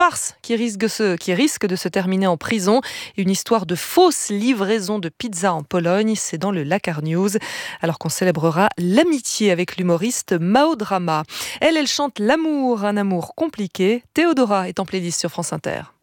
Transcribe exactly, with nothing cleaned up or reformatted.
Farce qui risque, de se, qui risque de se terminer en prison. Une histoire de fausse livraison de pizza en Pologne, c'est dans le Lakar News. Alors qu'on célébrera l'amitié avec l'humoriste Mao Drama. Elle, elle chante l'amour, un amour compliqué. Théodora est en playlist sur France Inter.